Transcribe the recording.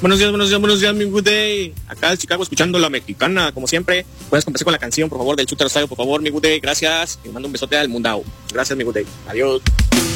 Buenos días, mi good day. Acá en Chicago escuchando la mexicana, como siempre. Puedes comenzar con la canción, por favor, del Shooter Style, por favor, mi good day. Gracias. Y mando un besote al Mundao. Gracias, mi good day. Adiós.